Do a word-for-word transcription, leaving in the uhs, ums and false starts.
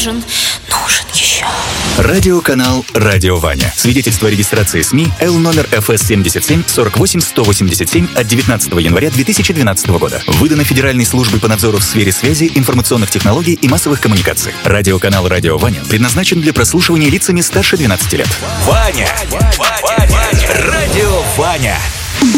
нужен, нужен еще. Радиоканал «Радио Ваня». Свидетельство о регистрации СМИ Л номер эф эс семьдесят семь сорок восемь сто восемьдесят семь от девятнадцатого января две тысячи двенадцатого года. Выдано Федеральной службой по надзору в сфере связи, информационных технологий и массовых коммуникаций. Радиоканал «Радио Ваня» предназначен для прослушивания лицами старше двенадцати лет. Ваня! Ваня! Ваня! Радио Ваня!